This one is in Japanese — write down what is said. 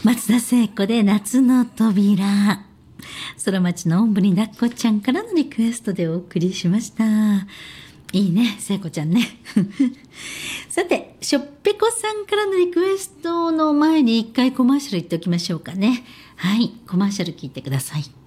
松田聖子で夏の扉。空町のおんぶに抱っこちゃんからのリクエストでお送りしました。いいね、聖子ちゃんね。さて、しょっぺこさんからのリクエストの前に一回コマーシャル言っておきましょうかね。はい、コマーシャル聞いてください。